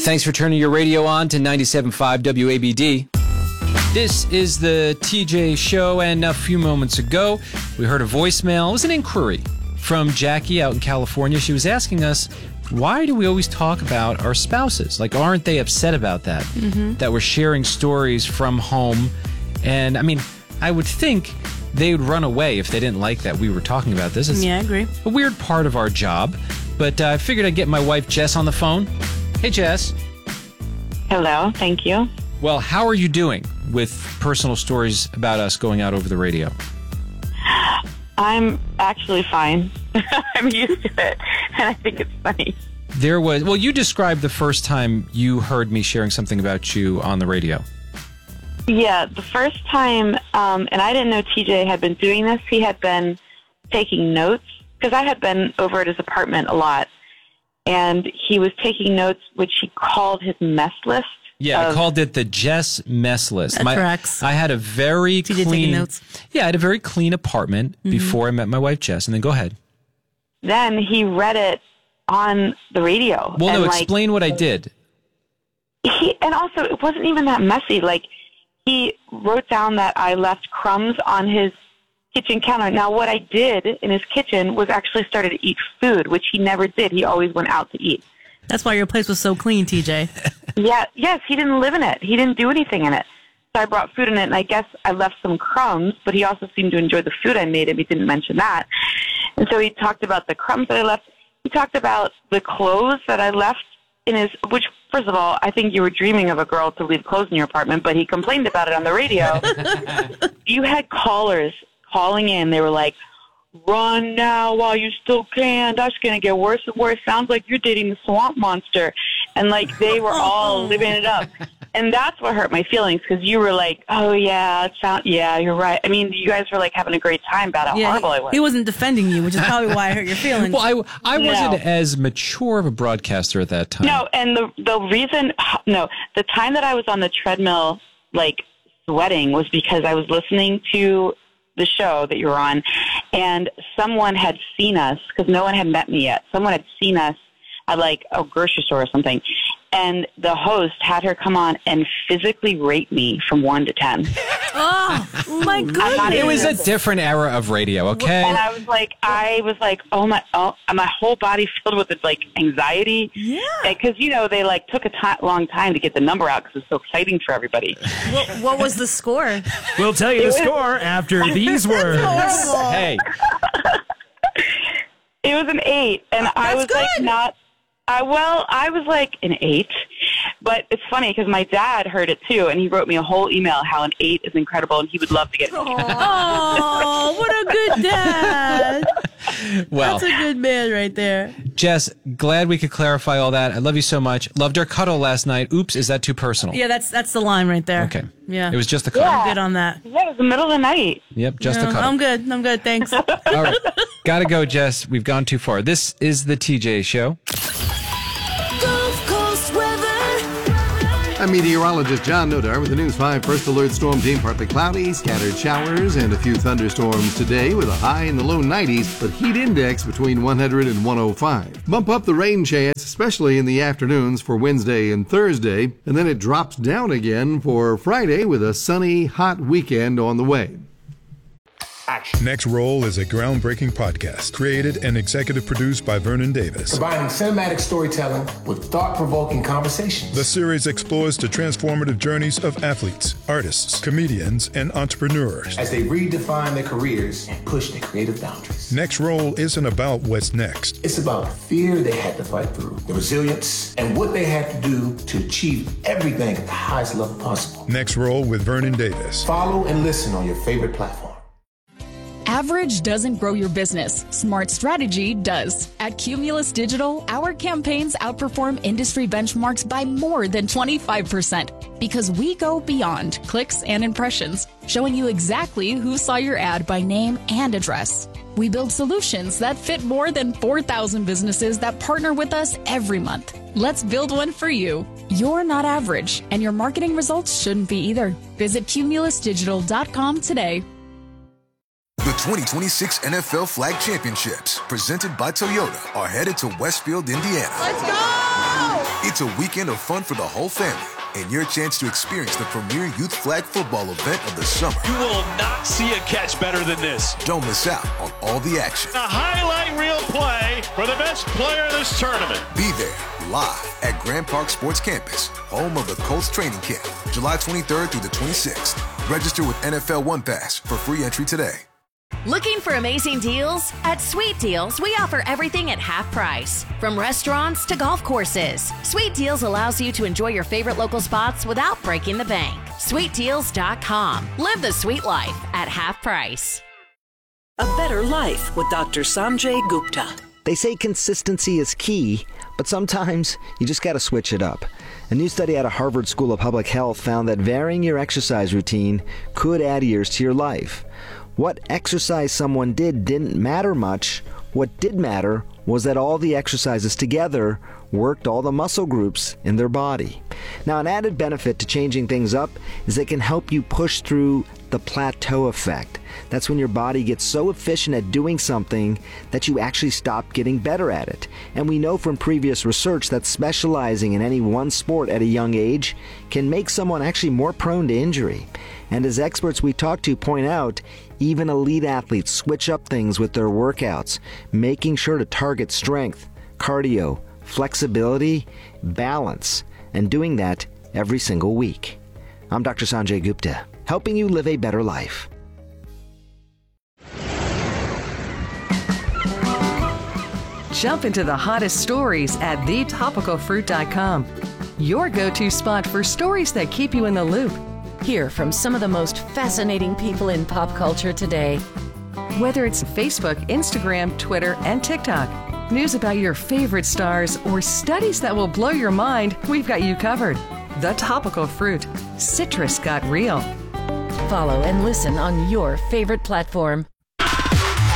Thanks for turning your radio on to 97.5 WABD. This is the TJ Show, and a few moments ago, we heard a voicemail. It was an inquiry from Jackie out in California. She was asking us, why do we always talk about our spouses? Like, aren't they upset about that? That we're sharing stories from home? And, I mean, I would think they would run away if they didn't like that we were talking about this. It's I agree. a weird part of our job. But I figured I'd get my wife, Jess, on the phone. Hey, Jess. Hello, thank you. Well, how are you doing with personal stories about us going out over the radio? I'm actually fine. I'm used to it, and I think it's funny. You described the first time you heard me sharing something about you on the radio. Yeah, the first time, and I didn't know TJ had been doing this. He had been taking notes, because I had been over at his apartment a lot, and he was taking notes, which he called his mess list. Yeah, I called it the Jess mess list. That tracks. I had a very TJ taking clean notes. Yeah, I had a very clean apartment before I met my wife, Jess. And then go ahead. Then he read it on the radio. Well, and no, explain what I did. And also, it wasn't even that messy. Like, he wrote down that I left crumbs on his kitchen counter. Now, what I did in his kitchen was actually started to eat food, which he never did. He always went out to eat. That's why your place was so clean, TJ. Yes, he didn't live in it. He didn't do anything in it. So I brought food in it, and I guess I left some crumbs, but he also seemed to enjoy the food I made him. He didn't mention that. And so he talked about the crumbs that I left. He talked about the clothes that I left in his, which, first of all, I think you were dreaming of a girl to leave clothes in your apartment, but he complained about it on the radio. You had callers calling in. They were like, run now while you still can. That's going to get worse and worse. Sounds like you're dating the swamp monster. And, like, they were all living it up. And that's what hurt my feelings, because you were like, oh, yeah, you're right. I mean, you guys were, like, having a great time about how horrible I was. He wasn't defending you, which is probably why I hurt your feelings. Well, I wasn't as mature of a broadcaster at that time. No, and the time that I was on the treadmill, like, sweating was because I was listening to the show that you were on, and someone had seen us, because no one had met me yet. Someone had seen us at, like, a grocery store or something, and the host had her come on and physically rate me from 1 to 10. Oh, my goodness. It was a different era of radio, okay? And I was like, oh, my whole body filled with, like, anxiety. Yeah. Because, they, like, took a long time to get the number out because it was so exciting for everybody. What was the score? We'll tell you the score after these words. Hey. It was an 8, and I was good. like I was like an 8, but it's funny because my dad heard it too, and he wrote me a whole email how an 8 is incredible, and he would love to get it. Oh, what a good dad. Well, that's a good man right there. Jess, glad we could clarify all that. I love you so much. Loved our cuddle last night. Oops, is that too personal? Yeah, that's the line right there. Okay. Yeah. It was just the cuddle. I'm good on that. Yeah, it was the middle of the night. Yep, just the cuddle. I'm good, thanks. All right. Gotta go, Jess. We've gone too far. This is the TJ Show. I'm meteorologist John Nodar with the News 5 First Alert Storm Team. Partly cloudy, scattered showers, and a few thunderstorms today with a high in the low 90s, but heat index between 100 and 105. Bump up the rain chance, especially in the afternoons for Wednesday and Thursday, and then it drops down again for Friday with a sunny, hot weekend on the way. Action. Next Roll is a groundbreaking podcast created and executive produced by Vernon Davis. Combining cinematic storytelling with thought-provoking conversations. The series explores the transformative journeys of athletes, artists, comedians, and entrepreneurs as they redefine their careers and push their creative boundaries. Next Roll isn't about what's next. It's about the fear they had to fight through, the resilience, and what they had to do to achieve everything at the highest level possible. Next Roll with Vernon Davis. Follow and listen on your favorite platform. Average doesn't grow your business. Smart strategy does. At Cumulus Digital, our campaigns outperform industry benchmarks by more than 25% because we go beyond clicks and impressions, showing you exactly who saw your ad by name and address. We build solutions that fit more than 4,000 businesses that partner with us every month. Let's build one for you. You're not average, and your marketing results shouldn't be either. Visit cumulusdigital.com today. The 2026 NFL Flag Championships, presented by Toyota, are headed to Westfield, Indiana. Let's go! It's It's a weekend of fun for the whole family and your chance to experience the premier youth flag football event of the summer. You will not see a catch better than this. Don't miss out on all the action. A highlight reel play for the best player in this tournament. Be there live at Grand Park Sports Campus, home of the Colts training camp, July 23rd through the 26th. Register with NFL One Pass for free entry today. Looking for amazing deals? At Sweet Deals, we offer everything at half price. From restaurants to golf courses, Sweet Deals allows you to enjoy your favorite local spots without breaking the bank. SweetDeals.com. Live the sweet life at half price. A better life with Dr. Sanjay Gupta. They say consistency is key, but sometimes you just got to switch it up. A new study out of Harvard School of Public Health found that varying your exercise routine could add years to your life. What exercise someone did didn't matter much. What did matter was that all the exercises together worked all the muscle groups in their body. Now, an added benefit to changing things up is it can help you push through the plateau effect. That's when your body gets so efficient at doing something that you actually stop getting better at it. And we know from previous research that specializing in any one sport at a young age can make someone actually more prone to injury. And as experts we talk to point out, even elite athletes switch up things with their workouts, making sure to target strength, cardio, flexibility, balance, and doing that every single week. I'm Dr. Sanjay Gupta, helping you live a better life. Jump into the hottest stories at thetopicalfruit.com. Your go-to spot for stories that keep you in the loop. Hear from some of the most fascinating people in pop culture today. Whether it's Facebook, Instagram, Twitter, and TikTok, news about your favorite stars, or studies that will blow your mind, we've got you covered. The Topical Fruit. Citrus got real. Follow and listen on your favorite platform.